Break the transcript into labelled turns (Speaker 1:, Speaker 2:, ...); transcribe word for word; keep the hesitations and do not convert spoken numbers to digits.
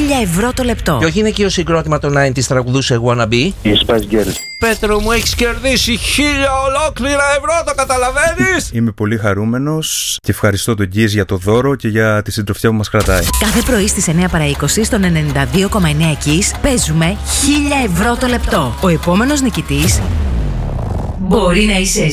Speaker 1: χίλια ευρώ το λεπτό.
Speaker 2: Ποιο γυναικείο συγκρότημα των ενενήντα τραγουδούσε Wanna Be?
Speaker 3: Η Spice Girls.
Speaker 2: Πέτρο μου, έχεις κερδίσει χίλια ολόκληρα ευρώ, το καταλαβαίνεις?
Speaker 4: Είμαι πολύ χαρούμενος και ευχαριστώ τον Γκίζ για το δώρο και για τη συντροφιά που μας κρατάει.
Speaker 1: Κάθε πρωί στις εννιά παρά είκοσι στον ενενήντα δύο κόμμα εννέα Kiss παίζουμε χίλια ευρώ το λεπτό. Ο επόμενος νικητής μπορεί να είσαι εσύ.